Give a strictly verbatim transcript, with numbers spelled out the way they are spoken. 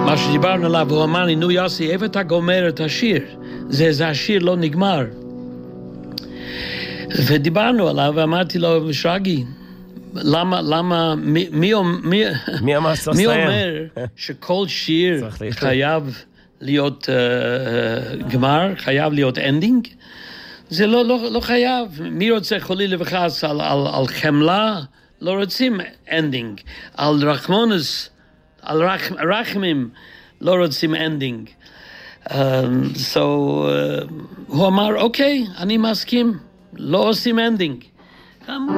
מה שדיברנו עליו, הוא אמר לי, נו יוסי, איפה אתה גומר את השיר? זה, זה השיר לא נגמר. ודיברנו עליו, ואמרתי לו, שרגי, למה, למה, מי, מי, מי, מי אמר מי אומר שכל שיר חייב להיות uh, גמר, חייב להיות אנדינג? זה לא, לא, לא חייב. מי רוצה חלילה וחס על, על, על חמלה? לא רוצים אנדינג. על רחמונס, על רח, רחמים, לא רוצים אנדינג. Um, so, uh, הוא אמר, אוקיי, אני מסכים, לא עושים אנדינג.